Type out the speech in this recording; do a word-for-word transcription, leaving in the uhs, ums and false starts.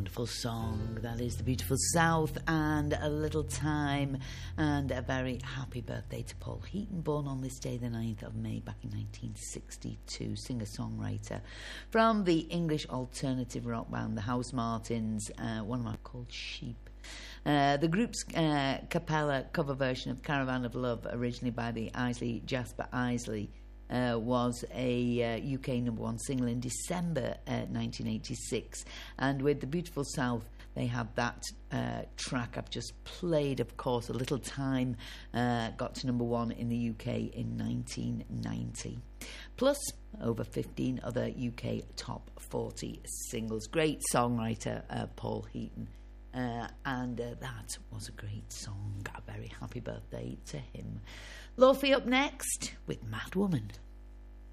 wonderful song. That is The Beautiful South and A Little Time. And a very happy birthday to Paul Heaton, born on this day, the ninth of May, back in nineteen sixty-two. Singer-songwriter from the English alternative rock band, the Housemartins. Uh, one of them called Sheep. Uh, the group's uh, cappella cover version of Caravan of Love, originally by the Isley Jasper Isley, Uh, was a uh, U K number one single in December uh, nineteen eighty-six, and with The Beautiful South they have that uh, track I've just played, of course, A Little Time, uh, got to number one in the U K in nineteen ninety, plus over fifteen other U K top forty singles. Great songwriter, uh, Paul Heaton, uh, and uh, that was a great song. A very happy birthday to him. Lofi up next with Mad Woman.